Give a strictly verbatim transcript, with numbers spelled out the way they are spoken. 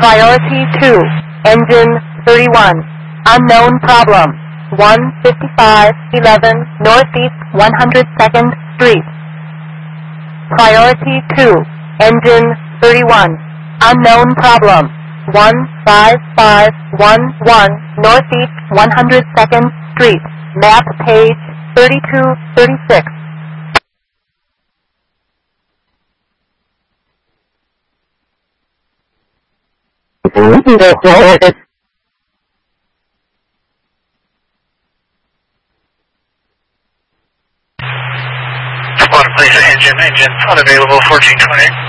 Priority two, engine thirty-one, unknown problem, one fifty-five eleven Northeast one hundred second Street. Priority two, engine thirty-one, unknown problem, one five five one one Northeast one hundred second Street, map page thirty-two thirty-six. One place engine, engine unavailable, fourteen twenty.